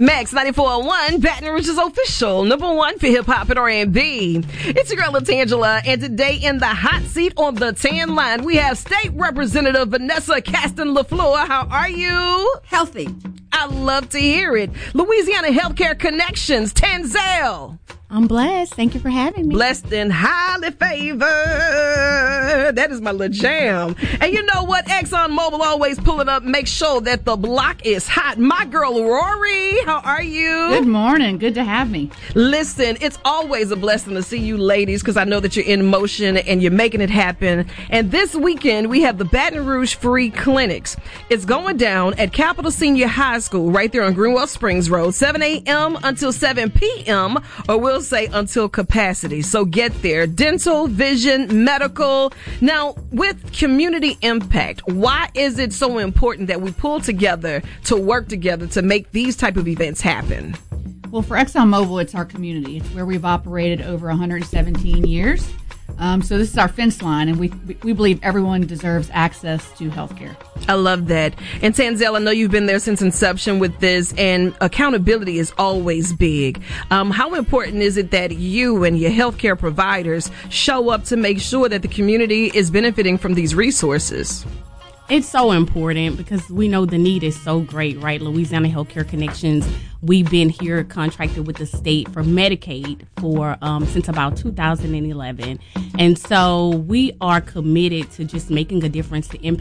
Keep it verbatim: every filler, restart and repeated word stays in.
Max ninety-four point one, Baton Rouge's official number one for hip-hop and R and B. It's your girl, LaTangela, and today in the hot seat on the tan line, we have State Representative Vanessa Caston LaFleur. How are you? Healthy. I love to hear it. Louisiana Healthcare Connections, Tanzel. I'm blessed. Thank you for having me. Blessed and highly favored. That is my little jam. And you know what? ExxonMobil always pulling up, make sure that the block is hot. My girl, Rory, how are you? Good morning. Good to have me. Listen, it's always a blessing to see you ladies because I know that you're in motion and you're making it happen. And this weekend, we have the Baton Rouge Free Clinics. It's going down at Capital Senior High School right there on Greenwell Springs Road, seven a.m. until seven p.m. or we'll say until capacity. So get there. Dental, vision, medical. Now, with community impact, why is it so important that we pull together to work together to make these type of events happen? Well, for ExxonMobil, it's our community. It's where we've operated over one hundred seventeen years. Um, so this is our fence line, and we we believe everyone deserves access to health care. I love that. And Tanzel, I know you've been there since inception with this, and accountability is always big. Um, how important is it that you and your healthcare providers show up to make sure that the community is benefiting from these resources? It's so important because we know the need is so great, right? Louisiana Healthcare Connections, we've been here contracted with the state for Medicaid for um, since about two thousand eleven. And so we are committed to just making a difference to impact